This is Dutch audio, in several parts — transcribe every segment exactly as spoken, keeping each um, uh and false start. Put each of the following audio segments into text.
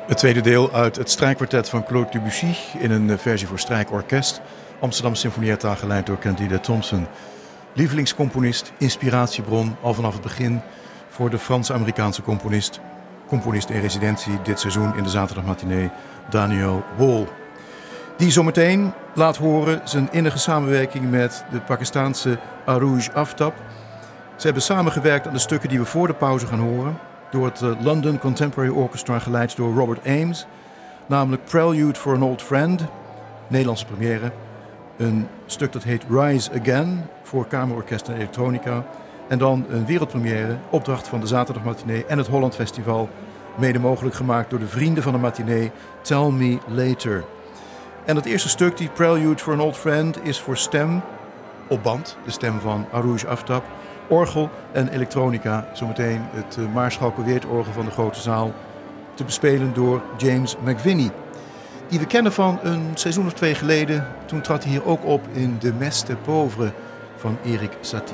Het tweede deel uit het strijkkwartet van Claude Debussy in een versie voor strijkorkest. Amsterdam Symfonietta geleid door Candida Thompson. Lievelingscomponist, inspiratiebron al vanaf het begin voor de Frans-Amerikaanse componist. Componist in residentie dit seizoen in de zaterdagmatinee Daniel Wall. Die zometeen laat horen zijn innige samenwerking met de Pakistaanse Arooj Aftab. Ze hebben samengewerkt aan de stukken die we voor de pauze gaan horen. Door het London Contemporary Orchestra geleid door Robert Ames. Namelijk Prelude for an Old Friend, Nederlandse première. Een stuk dat heet Rise Again voor kamerorkest en elektronica. En dan een wereldpremière, opdracht van de zaterdagmatinee en het Holland Festival. Mede mogelijk gemaakt door de vrienden van de matinee Tell Me Later. En het eerste stuk, die Prelude for an Old Friend, is voor stem op band. De stem van Arooj Aftab. Orgel en elektronica. Zometeen het uh, Maarschalk Weertorgel van de grote zaal. Te bespelen door James McVinney. Die we kennen van een seizoen of twee geleden. Toen trad hij hier ook op in De Messe Pauvre van Erik Satie.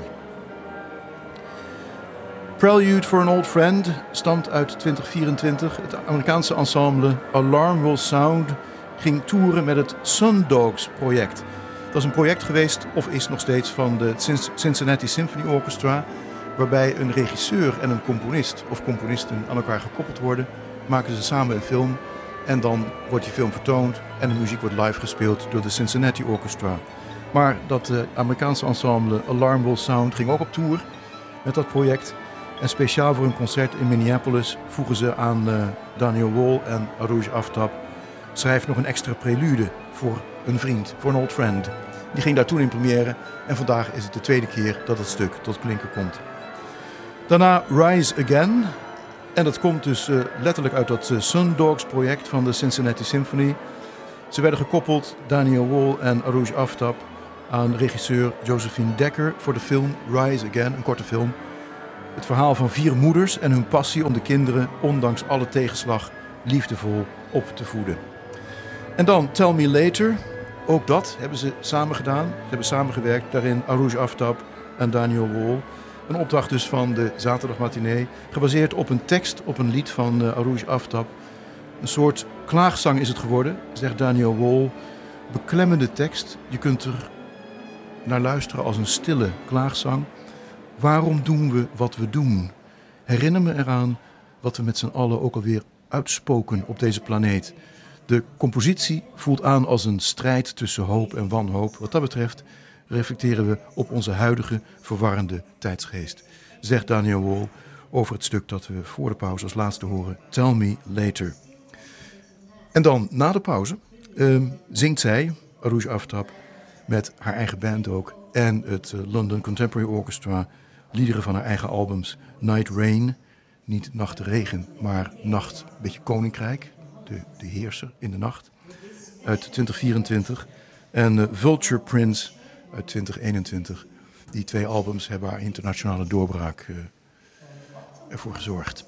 Prelude for an Old Friend stamt uit twintig vierentwintig. Het Amerikaanse ensemble Alarm Will Sound ging toeren met het Sundogs project. Dat is een project geweest, of is nog steeds, van de Cincinnati Symphony Orchestra, waarbij een regisseur en een componist of componisten aan elkaar gekoppeld worden. Maken ze samen een film en dan wordt die film vertoond en de muziek wordt live gespeeld door de Cincinnati Orchestra. Maar dat uh, Amerikaanse ensemble Alarm Will Sound ging ook op tour met dat project. En speciaal voor een concert in Minneapolis vroegen ze aan uh, Daniel Wall en Arooj Aftab: schrijf nog een extra prelude voor een vriend, voor een old friend. Die ging daar toen in première en vandaag is het de tweede keer dat het stuk tot klinken komt. Daarna Rise Again. En dat komt dus uh, letterlijk uit dat uh, Sundogs project van de Cincinnati Symphony. Ze werden gekoppeld, Daniel Wall en Arooj Aftab, aan regisseur Josephine Decker voor de film Rise Again, een korte film. Het verhaal van vier moeders en hun passie om de kinderen, ondanks alle tegenslag, liefdevol op te voeden. En dan Tell Me Later. Ook dat hebben ze samen gedaan. Ze hebben samengewerkt, daarin Arooj Aftab en Daniel Wall. Een opdracht dus van de zaterdagmatinee, gebaseerd op een tekst, op een lied van uh, Arooj Aftab. Een soort klaagzang is het geworden, zegt Daniel Wall. Beklemmende tekst, je kunt er naar luisteren als een stille klaagzang. Waarom doen we wat we doen? Herinner me eraan wat we met z'n allen ook alweer uitspoken op deze planeet. De compositie voelt aan als een strijd tussen hoop en wanhoop. Wat dat betreft reflecteren we op onze huidige verwarrende tijdsgeest, zegt Daniel Wall over het stuk dat we voor de pauze als laatste horen, Tell Me Later. En dan, na de pauze, uh, zingt zij, Arooj Aftab, met haar eigen band ook en het uh, London Contemporary Orchestra, liederen van haar eigen albums Night Rain, niet Nacht Regen, maar Nacht, een beetje Koninkrijk, de, de heerser in de nacht, uit twintig vierentwintig. En uh, Vulture Prince uit twintig eenentwintig. Die twee albums hebben haar internationale doorbraak uh, ervoor gezorgd.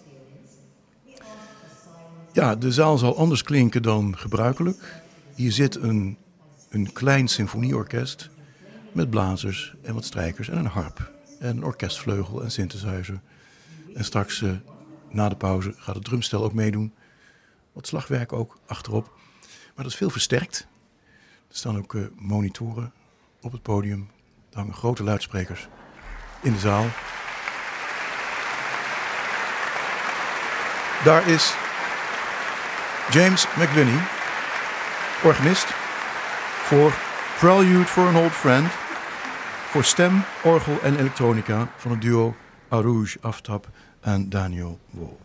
Ja, de zaal zal anders klinken dan gebruikelijk. Hier zit een, een klein symfonieorkest met blazers en wat strijkers en een harp. En een orkestvleugel en synthesizer. En straks, uh, na de pauze, gaat het drumstel ook meedoen. Wat slagwerk ook achterop. Maar dat is veel versterkt. Er staan ook uh, monitoren op het podium. Er hangen grote luidsprekers in de zaal. Daar is James McVinney, organist, voor Prelude for an Old Friend, voor stem, orgel en elektronica van het duo Arooj Aftab en Daniel Wall.